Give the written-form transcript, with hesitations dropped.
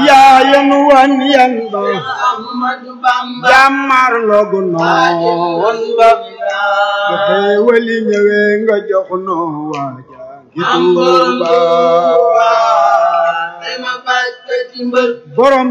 yaayen wan yan ba Ahmadu Bamba jàmmar logu noon ba ba xéewali ñëwee nga jox noo waaja ngi Tuuba dama fàtte ci mbër borom